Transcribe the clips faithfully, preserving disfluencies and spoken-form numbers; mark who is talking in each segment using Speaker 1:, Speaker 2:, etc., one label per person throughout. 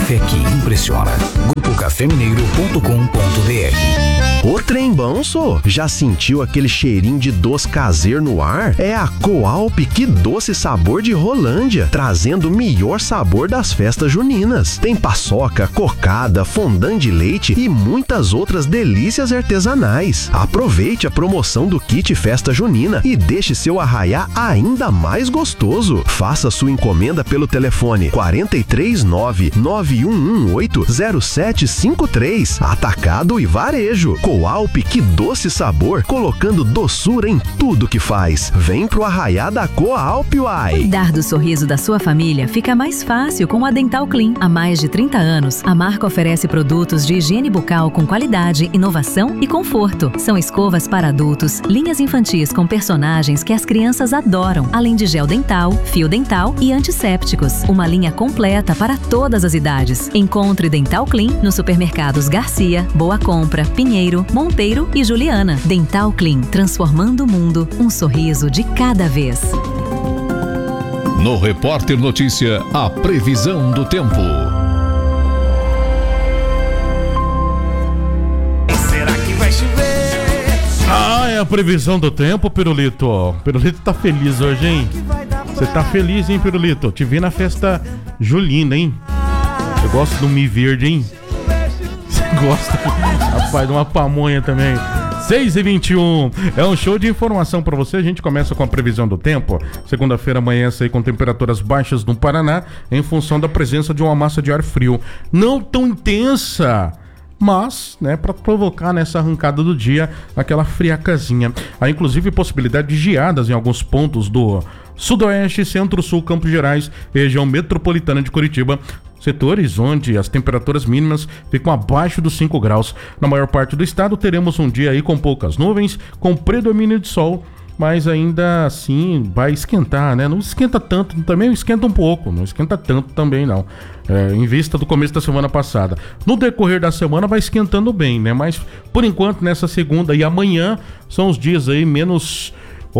Speaker 1: Café que impressiona. grupo café mineiro ponto com ponto br.
Speaker 2: Ô trem bom, sô. Já sentiu aquele cheirinho de doce caseiro no ar? É a Coalp Que Doce Sabor de Rolândia, trazendo o melhor sabor das festas juninas. Tem paçoca, cocada, fondant de leite e muitas outras delícias artesanais. Aproveite a promoção do kit Festa Junina e deixe seu arraiá ainda mais gostoso. Faça sua encomenda pelo telefone quatro três nove, nove um um oito, zero sete cinco três. Atacado e varejo. Coalp Que Doce Sabor, colocando doçura em tudo que faz. Vem pro arraiá da Coalp, uai!
Speaker 3: Cuidar do sorriso da sua família fica mais fácil com a Dental Clean. Há mais de trinta anos, a marca oferece produtos de higiene bucal com qualidade, inovação e conforto. São escovas para adultos, linhas infantis com personagens que as crianças adoram, além de gel dental, fio dental e antissépticos. Uma linha completa para todas as idades. Encontre Dental Clean nos supermercados Garcia, Boa Compra, Pinheiro, Monteiro e Juliana. Dental Clean, transformando o mundo, um sorriso de cada vez.
Speaker 4: No Repórter Notícia, a previsão do tempo.
Speaker 5: Será que vai chover?
Speaker 6: Ah, é a previsão do tempo, Pirulito. Pirulito tá feliz hoje, hein? Você tá feliz, hein, Pirulito? Te vi na festa julina, hein? Eu gosto do Mi Verde, hein? Você gosta? Rapaz, de uma pamonha também. seis e vinte e um, é um show de informação pra você. A gente começa com a previsão do tempo. Segunda-feira amanhece aí com temperaturas baixas no Paraná, em função da presença de uma massa de ar frio. Não tão intensa, mas, né, para provocar nessa arrancada do dia aquela friacazinha. Há inclusive possibilidade de geadas em alguns pontos do Sudoeste, Centro-Sul, Campos Gerais, região metropolitana de Curitiba. Setores onde as temperaturas mínimas ficam abaixo dos cinco graus. Na maior parte do estado teremos um dia aí com poucas nuvens, com predomínio de sol, mas ainda assim vai esquentar, né? Não esquenta tanto, também esquenta um pouco, não esquenta tanto também não, é, em vista do começo da semana passada. No decorrer da semana vai esquentando bem, né? Mas por enquanto nessa segunda e amanhã são os dias aí menos,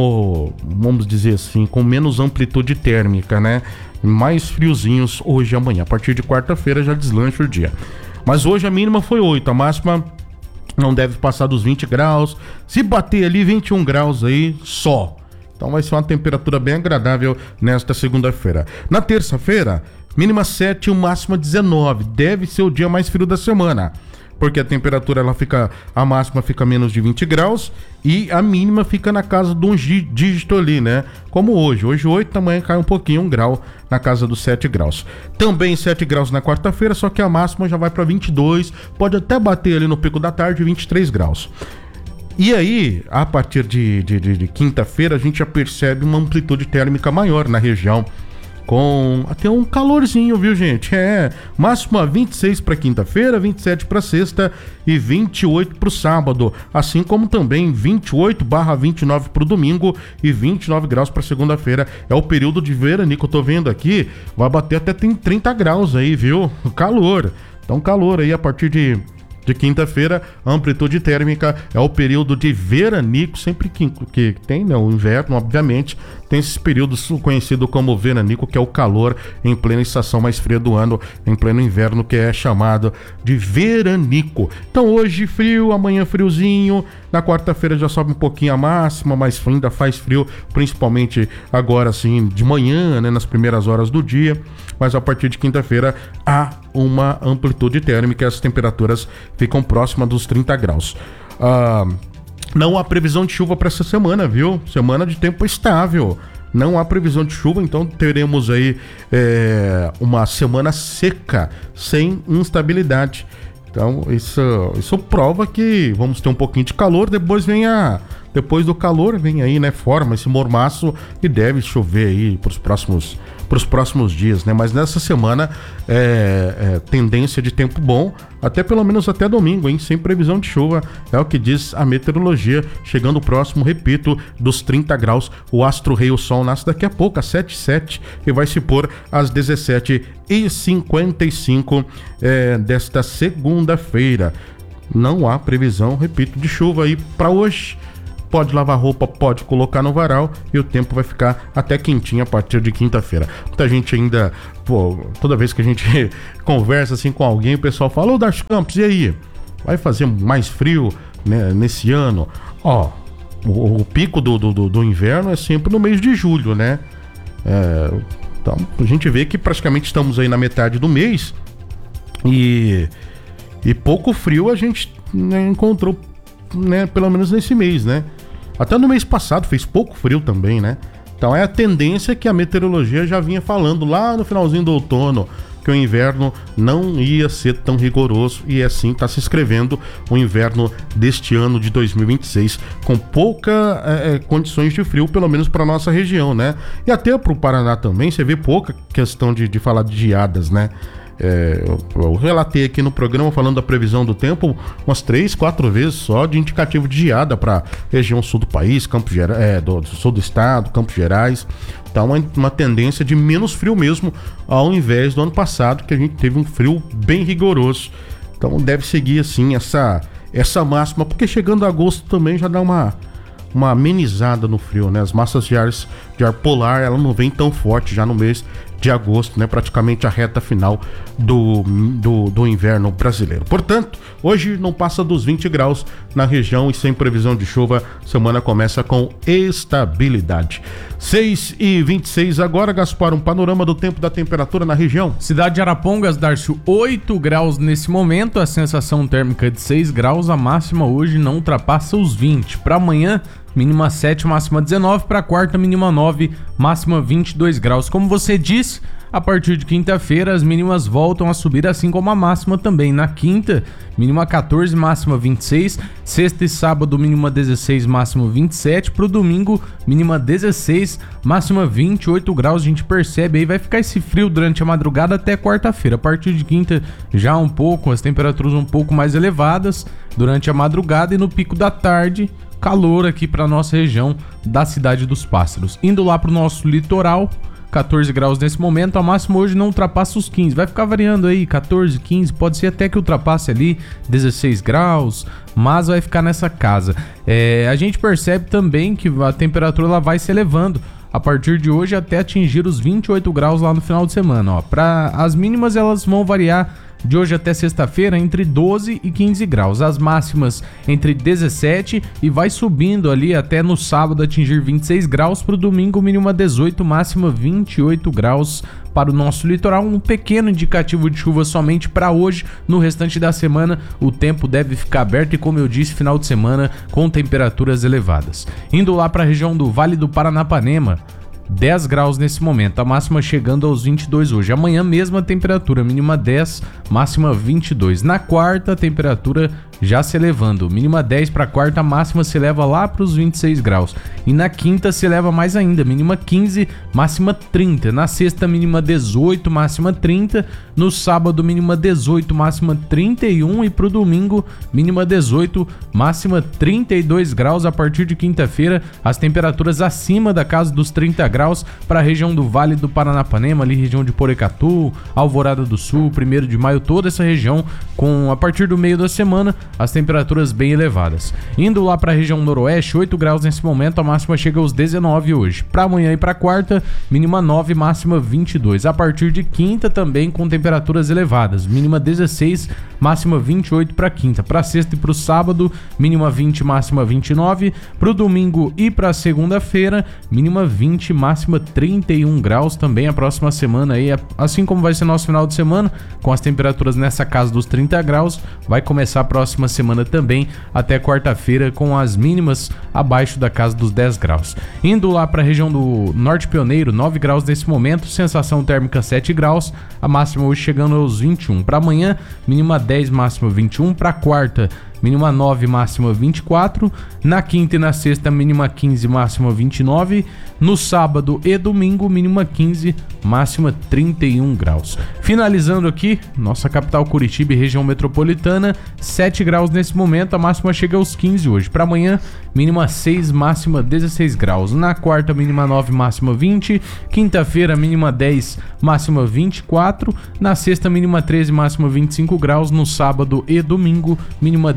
Speaker 6: ou vamos dizer assim, com menos amplitude térmica, né? Mais friozinhos hoje e amanhã. A partir de quarta-feira já deslancha o dia. Mas hoje a mínima foi oito, a máxima não deve passar dos vinte graus. Se bater ali vinte e um graus aí, só. Então vai ser uma temperatura bem agradável nesta segunda-feira. Na terça-feira, mínima sete e máxima dezenove. Deve ser o dia mais frio da semana, porque a temperatura ela fica, a máxima fica menos de vinte graus e a mínima fica na casa de um dígito ali, né? Como hoje. Hoje oito da manhã cai um pouquinho, um grau na casa dos sete graus. Também sete graus na quarta-feira, só que a máxima já vai para vinte e dois, pode até bater ali no pico da tarde, vinte e três graus. E aí, a partir de, de, de, de quinta-feira, a gente já percebe uma amplitude térmica maior na região, com até um calorzinho, viu, gente? É, máximo a vinte e seis para quinta-feira, vinte e sete para sexta e vinte e oito para o sábado, assim como também vinte e oito barra vinte e nove para o domingo e vinte e nove graus para segunda-feira. É o período de veranico, eu tô vendo aqui, vai bater até trinta graus aí, viu? Calor. Então calor aí a partir de De quinta-feira, a amplitude térmica é o período de veranico, sempre que, que tem, né, o inverno, obviamente, tem esses períodos conhecidos como veranico, que é o calor em plena estação mais fria do ano, em pleno inverno, que é chamado de veranico. Então hoje frio, amanhã friozinho, na quarta-feira já sobe um pouquinho a máxima, mas ainda faz frio, principalmente agora assim, de manhã, né, nas primeiras horas do dia, mas a partir de quinta-feira há uma amplitude térmica, as temperaturas ficam próximas dos trinta graus. Ah, não há previsão de chuva para essa semana, viu? Semana de tempo estável. Não há previsão de chuva, então teremos aí é, uma semana seca, sem instabilidade. Então isso, isso prova que vamos ter um pouquinho de calor, depois vem a... Depois do calor vem aí, né, forma esse mormaço e deve chover aí para os próximos, pros próximos dias, né? Mas nessa semana é, é tendência de tempo bom, até pelo menos até domingo, hein? Sem previsão de chuva, é o que diz a meteorologia. Chegando próximo, repito, dos trinta graus, o astro rei, o sol, nasce daqui a pouco, às sete e sete, e vai se pôr às dezessete e cinquenta e cinco é, desta segunda-feira. Não há previsão, repito, de chuva aí para hoje. pode lavar roupa, pode colocar no varal e o tempo vai ficar até quentinho a partir de quinta-feira. Muita gente ainda, pô, toda vez que a gente conversa assim com alguém, o pessoal fala: ô Darcy Campos, e aí? Vai fazer mais frio, né, nesse ano? Ó, o, o pico do, do, do inverno é sempre no mês de julho, né? É, então a gente vê que praticamente estamos aí na metade do mês e, e pouco frio a gente, né, encontrou, né, pelo menos nesse mês, né? Até no mês passado fez pouco frio também, né? Então é a tendência que a meteorologia já vinha falando lá no finalzinho do outono, que o inverno não ia ser tão rigoroso, e assim está se escrevendo o inverno deste ano de dois mil e vinte e seis, com pouca é, condições de frio, pelo menos para nossa região, né? E até para o Paraná também, você vê pouca questão de, de falar de geadas, né? É, eu, eu relatei aqui no programa, falando da previsão do tempo, umas três, quatro vezes só de indicativo de geada para região sul do país, Campos Gerais, é, do, do sul do estado, Campos Gerais. Então é uma tendência de menos frio mesmo, ao invés do ano passado, que a gente teve um frio bem rigoroso. Então deve seguir assim essa, essa máxima, porque chegando a agosto também já dá uma, uma amenizada no frio, né? As massas de ar, de ar polar, ela não vem tão forte já no mês de agosto, né? Praticamente a reta final do, do, do inverno brasileiro. Portanto, hoje não passa dos vinte graus na região e sem previsão de chuva. Semana começa com estabilidade. seis e vinte e seis agora, Gaspar, um panorama do tempo, da temperatura na região.
Speaker 7: Cidade de Arapongas, Darcio, oito graus nesse momento, a sensação térmica de seis graus, a máxima hoje não ultrapassa os vinte. Para amanhã, mínima sete, máxima dezenove. Para quarta, mínima nove, máxima vinte e dois graus. Como você disse, a partir de quinta-feira as mínimas voltam a subir, assim como a máxima também. Na quinta, mínima catorze, máxima vinte e seis. Sexta e sábado, mínima dezesseis, máxima vinte e sete. Pro domingo, mínima dezesseis, máxima vinte e oito graus. A gente percebe aí, vai ficar esse frio durante a madrugada até quarta-feira. A partir de quinta, já um pouco, as temperaturas um pouco mais elevadas durante a madrugada, e no pico da tarde, calor aqui para nossa região da Cidade dos Pássaros. Indo lá para o nosso litoral, catorze graus nesse momento, a máxima hoje não ultrapassa os quinze, vai ficar variando aí, catorze, quinze, pode ser até que ultrapasse ali dezesseis graus, mas vai ficar nessa casa. É, a gente percebe também que a temperatura ela vai se elevando a partir de hoje até atingir os vinte e oito graus lá no final de semana, ó. Para as mínimas, elas vão variar de hoje até sexta-feira entre doze e quinze graus, as máximas entre dezessete e vai subindo ali até no sábado atingir vinte e seis graus, para o domingo mínima dezoito, máxima vinte e oito graus para o nosso litoral. Um pequeno indicativo de chuva somente para hoje. No restante da semana o tempo deve ficar aberto e, como eu disse, final de semana com temperaturas elevadas. Indo lá para a região do Vale do Paranapanema, dez graus nesse momento, a máxima chegando aos vinte e dois hoje. Amanhã mesma temperatura, mínima dez, máxima vinte e dois. Na quarta, a temperatura já se elevando, mínima dez para quarta, máxima se eleva lá para os vinte e seis graus. E na quinta se eleva mais ainda, mínima quinze, máxima trinta. Na sexta, mínima dezoito, máxima trinta. No sábado, mínima dezoito, máxima trinta e um. E pro domingo, mínima dezoito, máxima trinta e dois graus. A partir de quinta-feira, as temperaturas acima da casa dos trinta graus para a região do Vale do Paranapanema, ali região de Porecatu, Alvorada do Sul, primeiro de maio, toda essa região, com a partir do meio da semana as temperaturas bem elevadas. Indo lá para a região noroeste, oito graus nesse momento, a máxima chega aos dezenove hoje. Para amanhã e para quarta, mínima nove, máxima vinte e dois. A partir de quinta também com temperaturas elevadas, mínima dezesseis, máxima vinte e oito para quinta. Para sexta e para o sábado, mínima vinte, máxima vinte e nove. Para o domingo e para segunda-feira, mínima vinte, máxima trinta e um graus. Também a próxima semana aí, assim como vai ser nosso final de semana, com as temperaturas nessa casa dos trinta graus, vai começar a próxima semana também até quarta-feira com as mínimas abaixo da casa dos dez graus. Indo lá para a região do Norte Pioneiro, nove graus nesse momento, sensação térmica sete graus, a máxima hoje chegando aos vinte e um. Para amanhã, mínima dez, máxima vinte e um. Para quarta, mínima nove, máxima vinte e quatro. Na quinta e na sexta, mínima quinze, máxima vinte e nove. No sábado e domingo, mínima quinze, máxima trinta e um graus. Finalizando aqui, nossa capital Curitiba e região metropolitana, sete graus nesse momento, a máxima chega aos quinze hoje. Para amanhã, mínima seis, máxima dezesseis graus. Na quarta, mínima nove, máxima vinte. Quinta-feira, mínima dez, máxima vinte e quatro. Na sexta, mínima treze, máxima vinte e cinco graus. No sábado e domingo, mínima dezesseis.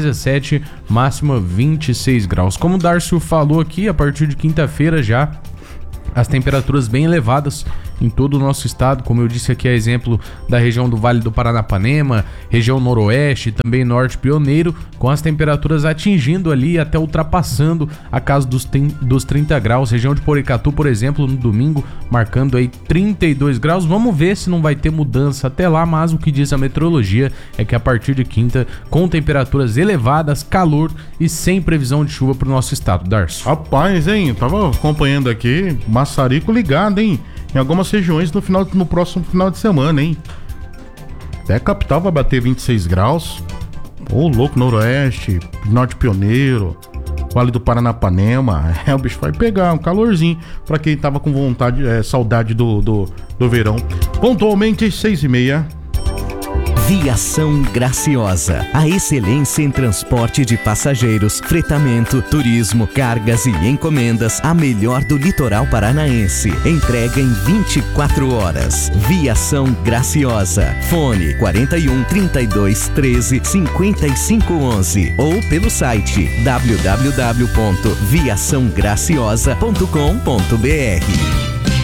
Speaker 7: dezessete, máxima vinte e seis graus. Como o Darcio falou aqui, a partir de quinta-feira já as temperaturas bem elevadas em todo o nosso estado, como eu disse aqui, é exemplo da região do Vale do Paranapanema, região noroeste, também norte pioneiro, com as temperaturas atingindo ali até ultrapassando a casa dos, dos trinta graus, região de Poricatu, por exemplo, no domingo, marcando aí trinta e dois graus. Vamos ver se não vai ter mudança até lá, mas o que diz a meteorologia é que a partir de quinta, com temperaturas elevadas, calor e sem previsão de chuva para o nosso estado. Darcio.
Speaker 6: Rapaz, hein, tava acompanhando aqui, maçarico ligado, hein, em algumas regiões no, final, no próximo final de semana, hein. Até a capital vai bater vinte e seis graus. Ô, louco, noroeste, norte pioneiro, Vale do Paranapanema. É, o bicho vai pegar um calorzinho pra quem tava com vontade, é, saudade do, do, do verão. Pontualmente seis e meia.
Speaker 8: Viação Graciosa, a excelência em transporte de passageiros, fretamento, turismo, cargas e encomendas, a melhor do litoral paranaense. Entrega em vinte e quatro horas. Viação Graciosa. Fone quarenta e um, trinta e dois, treze, cinquenta e cinco, onze ou pelo site w w w ponto viação graciosa ponto com ponto b r.